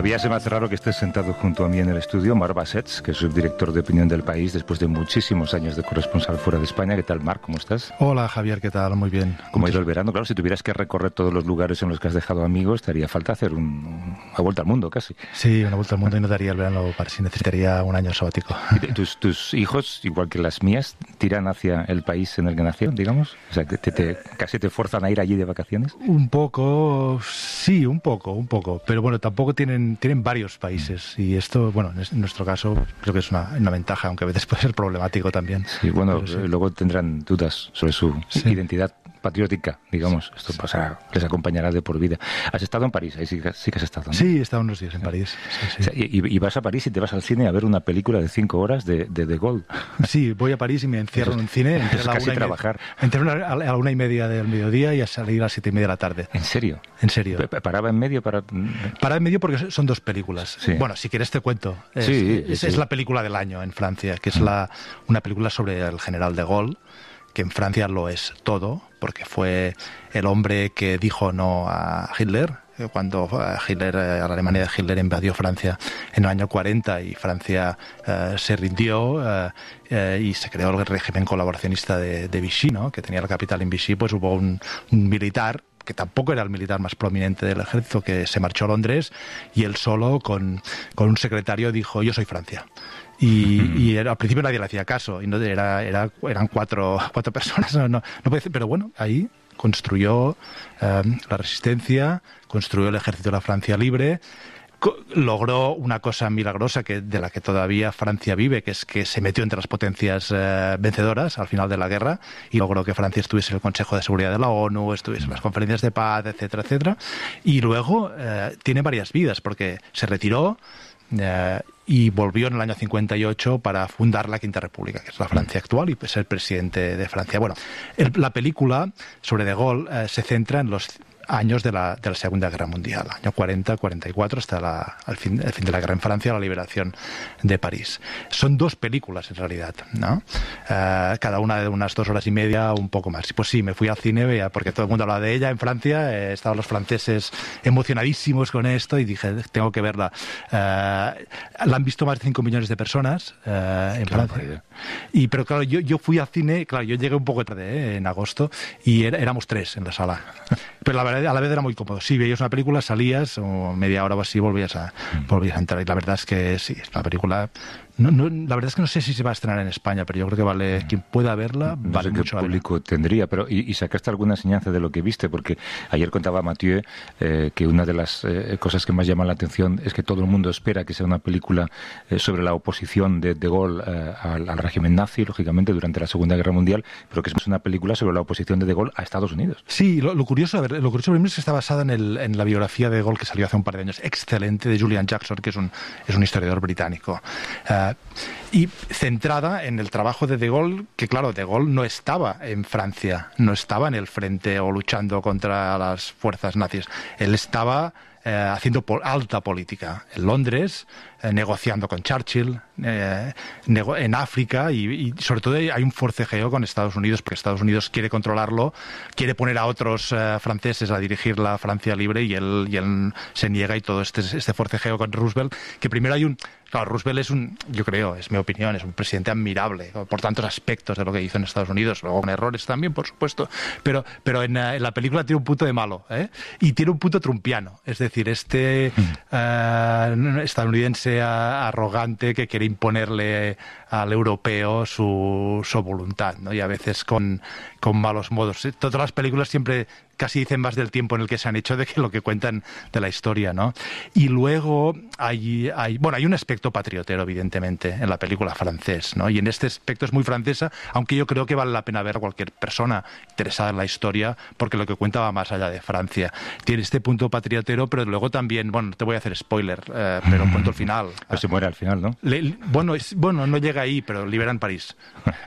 Ya se me hace raro que estés sentado junto a mí en el estudio, Marc Bassets, que es subdirector de opinión del País después de muchísimos años de corresponsal fuera de España. ¿Qué tal, Marc? ¿Cómo estás? Hola, Javier, ¿qué tal? Muy bien. ¿Cómo ha ido el verano? Claro, si tuvieras que recorrer todos los lugares en los que has dejado amigos, te haría falta hacer una vuelta al mundo, casi. Sí, una vuelta al mundo y no daría el verano para sí, necesitaría un año sabático. ¿Tus hijos, igual que las mías, tiran hacia el país en el que nacieron, digamos? O sea, ¿casi te fuerzan a ir allí de vacaciones? Un poco, sí, un poco. Pero bueno, tampoco tienen varios países. Y esto, bueno, en nuestro caso, creo que es una ventaja, aunque a veces puede ser problemático también. Sí, bueno, sí. Luego tendrán dudas sobre su identidad patriótica, digamos. Esto les acompañará de por vida. ¿Has estado en París? Ahí sí que has estado, ¿no? Sí, he estado unos días en París. Sí. O sea, y vas a París y te vas al cine a ver una película de 5 horas de Gaulle. Sí, voy a París y me encierro en un cine. Entre a la 1:30 del mediodía y a salir a las 7:30 de la tarde. ¿En serio? En serio. ¿Paraba en medio para...? Paraba en medio porque son 2 películas. Sí. Bueno, si quieres te cuento. Es la película del año en Francia, que es una película sobre el general de Gaulle, que en Francia lo es todo, porque fue el hombre que dijo no a Hitler, cuando a la Alemania de Hitler invadió Francia en el año 40 y Francia se rindió y se creó el régimen colaboracionista de Vichy, ¿no? Que tenía la capital en Vichy. Pues hubo un militar que tampoco era el militar más prominente del ejército, que se marchó a Londres y él solo con un secretario dijo: yo soy Francia. Y al principio nadie le hacía caso, y no eran 4 personas, no puede decir, pero bueno, ahí construyó la resistencia, construyó el ejército de la Francia libre, logró una cosa milagrosa de la que todavía Francia vive, que es que se metió entre las potencias vencedoras al final de la guerra y logró que Francia estuviese en el Consejo de Seguridad de la ONU, estuviese en las conferencias de paz, etcétera, etcétera. Y luego tiene varias vidas, porque se retiró y volvió en el año 58 para fundar la Quinta República, que es la Francia actual, y ser presidente de Francia. Bueno, la película sobre De Gaulle se centra en los años de la Segunda Guerra Mundial, año 40-44, hasta el fin de la guerra en Francia, la liberación de París. Son 2 películas, en realidad, ¿no? Cada una de unas 2 horas y media, un poco más. Pues sí, me fui al cine, porque todo el mundo hablaba de ella en Francia, estaban los franceses emocionadísimos con esto, y dije, tengo que verla. La han visto más de 5 millones de personas en Francia. Pero claro, yo fui al cine, claro, yo llegué un poco tarde, en agosto, y éramos 3 en la sala. Pero la verdad, a la vez era muy cómodo. Si veías una película, salías, o media hora o así, volvías a entrar. Y la verdad es que sí, es una película... la verdad es que no sé si se va a estrenar en España, pero yo creo que vale, quien pueda verla, no vale sé mucho. ¿Qué público tendría? Pero ¿y sacaste alguna enseñanza de lo que viste? Porque ayer contaba Mathieu que una de las cosas que más llaman la atención es que todo el mundo espera que sea una película sobre la oposición de Gaulle al régimen nazi, lógicamente, durante la Segunda Guerra Mundial, pero que es una película sobre la oposición de Gaulle a Estados Unidos. Sí, lo curioso primero es que está basada en la biografía de Gaulle que salió hace un par de años, excelente, de Julian Jackson, que es un historiador británico. Y centrada en el trabajo de Gaulle, que claro, De Gaulle no estaba en Francia, no estaba en el frente o luchando contra las fuerzas nazis. Él estaba haciendo alta política en Londres, negociando con Churchill, en África, y sobre todo hay un forcejeo con Estados Unidos, porque Estados Unidos quiere controlarlo, quiere poner a otros franceses a dirigir la Francia libre, y él se niega, y todo este forcejeo con Roosevelt, que primero claro, Roosevelt yo creo, es mi opinión, es un presidente admirable por tantos aspectos de lo que hizo en Estados Unidos, luego con errores también, por supuesto, pero en la película tiene un punto de malo, y tiene un punto trumpiano, es decir, estadounidense arrogante que quiere imponerle al europeo su voluntad, ¿no? Y a veces con malos modos. Todas las películas siempre casi dicen más del tiempo en el que se han hecho de que lo que cuentan de la historia, ¿no? Y luego hay un aspecto patriotero, evidentemente, en la película francés, ¿no? Y en este aspecto es muy francesa, aunque yo creo que vale la pena ver a cualquier persona interesada en la historia, porque lo que cuenta va más allá de Francia. Tiene este punto patriotero, pero luego también, bueno, te voy a hacer spoiler, pero cuento el final. Pero se muere al final, ¿no? Bueno, no llega ahí, pero liberan París.